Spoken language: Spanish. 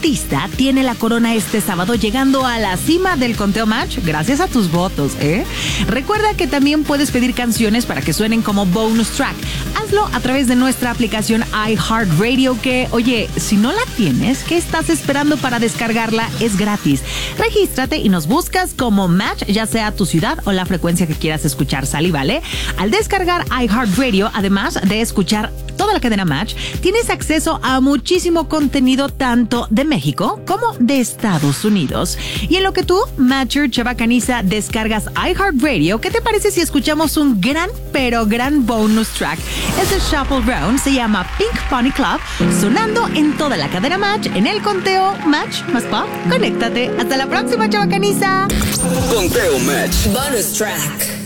artista tiene la corona este sábado, llegando a la cima del conteo Match gracias a tus votos, ¿eh? Recuerda que también puedes pedir canciones para que suenen como bonus track. Hazlo a través de nuestra aplicación iHeartRadio, que, oye, si no la tienes, ¿qué estás esperando para descargarla? Es gratis. Regístrate y nos buscas como Match, ya sea tu ciudad o la frecuencia que quieras escuchar, ¿sale? ¿Vale? Al descargar iHeartRadio, además de escuchar toda la cadena Match, tienes acceso a muchísimo contenido tanto de México como de Estados Unidos. Y en lo que tú, Matcher Chavacaniza, descargas iHeartRadio, ¿qué te parece si escuchamos un gran, pero gran bonus track? Es de Shuffle Brown, se llama Pink Pony Club, sonando en toda la cadena Match, en el conteo Match más Pop. Conéctate. Hasta la próxima, Chavacaniza. Conteo Match. Bonus track.